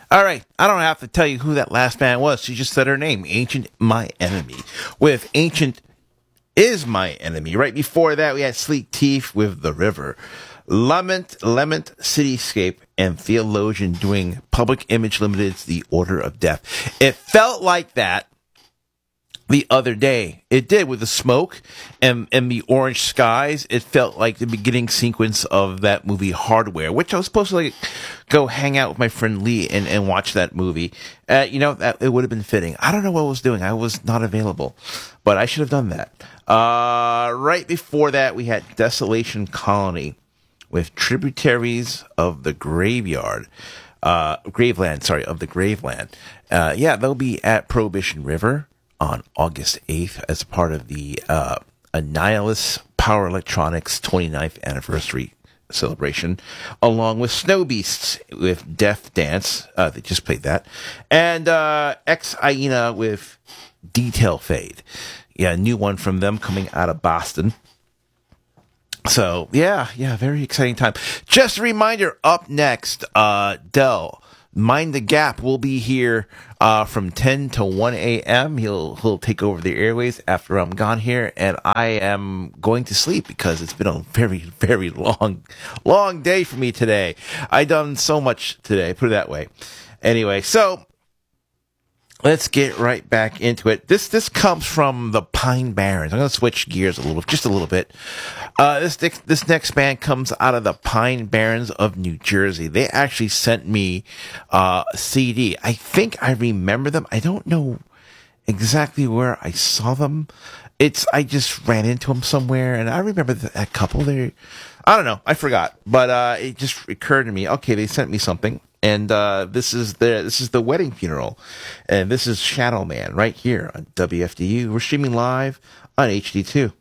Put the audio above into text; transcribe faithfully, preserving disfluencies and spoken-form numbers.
All right, I don't have to tell you who that last band was. She just said her name, Ancient My Enemy, with Ancient Is My Enemy. Right before that, we had Sleek Teeth with The River. Lament, Lament, Cityscape, and Theologian doing Public Image Limited's The Order of Death. It felt like that the other day. It did, with the smoke and, and the orange skies. It felt like the beginning sequence of that movie Hardware, which I was supposed to like go hang out with my friend Lee and, and watch that movie. Uh, you know, that it would have been fitting. I don't know what I was doing. I was not available, but I should have done that. Uh, right before that, we had Desolation Colony with Tributaries of the Graveyard. Uh, Graveland, sorry, of the Graveland. Uh, yeah, they'll be at Prohibition River on August eighth as part of the uh, Annihilus Power Electronics twenty-ninth anniversary celebration, along with Snow Beasts with Death Dance. Uh, they just played that. And uh, Ex Hyena with Detail Fade. Yeah, a new one from them coming out of Boston. So, yeah, yeah, very exciting time. Just a reminder, up next, uh, Dell, Mind the Gap, will be here uh, from ten to one a.m. He'll he'll take over the airways after I'm gone here, and I am going to sleep because it's been a very, very long, long day for me today. I done so much today, put it that way. Anyway, so let's get right back into it. This this comes from the Pine Barrens. I'm going to switch gears a little, just a little bit. Uh, this this next band comes out of the Pine Barrens of New Jersey. They actually sent me uh, a C D. I think I remember them. I don't know exactly where I saw them. It's I just ran into them somewhere, and I remember that couple. There, I don't know. I forgot, but uh, it just occurred to me. Okay, they sent me something. And uh, this is the this is the Wedding Funeral, and this is Shadow Man right here on W F D U. We're streaming live on H D two.